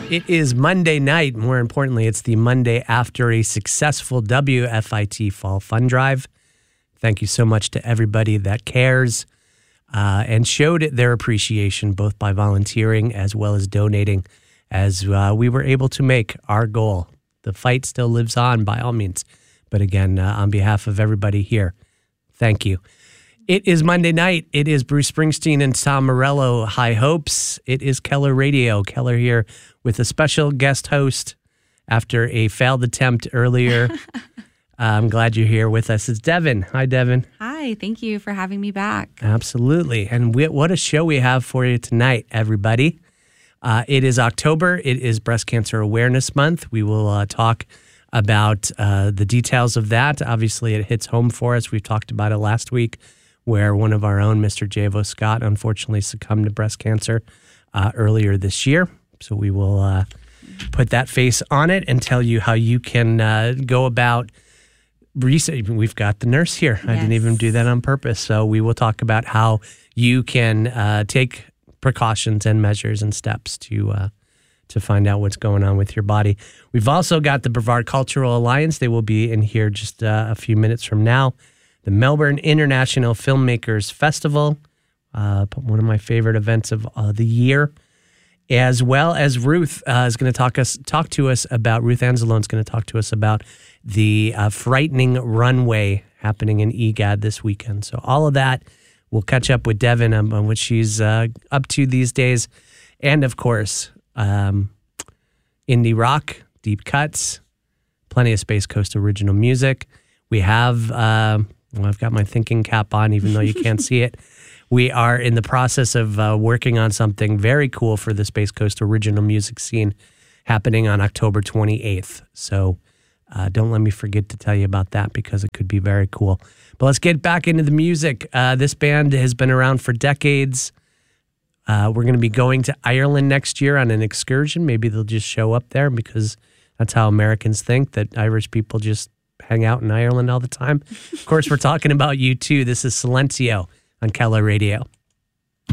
It is Monday night. More importantly, it's the Monday after a successful WFIT Fall Fund Drive. Thank you so much to everybody that cares and showed their appreciation both by volunteering as well as donating as we were able to make our goal. The fight still lives on by all means. But again, on behalf of everybody here, thank you. It is Monday night. It is Bruce Springsteen and Tom Morello, High Hopes. It is Keller Radio. Keller here with a special guest host after a failed attempt earlier. I'm glad you're here with us. It's Devin. Hi, Devin. Hi. Thank you for having me back. Absolutely. And what a show we have for you tonight, everybody. It is October. It is Breast Cancer Awareness Month. We will talk about the details of that. Obviously, it hits home for us. We talked about it last week, where one of our own, Mr. Javo Scott, unfortunately succumbed to breast cancer earlier this year. So we will put that face on it and tell you how you can go about research. We've got the nurse here. Yes. I didn't even do that on purpose. So we will talk about how you can take precautions and measures and steps to find out what's going on with your body. We've also got the Brevard Cultural Alliance. They will be in here just a few minutes from now. The Melbourne International Filmmakers Festival, one of my favorite events of the year, as well as Ruth is going to talk to us about, Ruth Anzalone is going to talk to us about the Frightening Runway happening in EGAD this weekend. So all of that, we'll catch up with Devin on what she's up to these days. And of course, indie rock, deep cuts, plenty of Space Coast original music. We have... Well, I've got my thinking cap on, even though you can't see it. We are in the process of working on something very cool for the Space Coast original music scene happening on October 28th. So don't let me forget to tell you about that because it could be very cool. But let's get back into the music. This band has been around for decades. We're going to be going to Ireland next year on an excursion. Maybe they'll just show up there because that's how Americans think, that Irish people just hang out in Ireland all the time. Of course, we're talking about U2. This is Silencio on Keller Radio.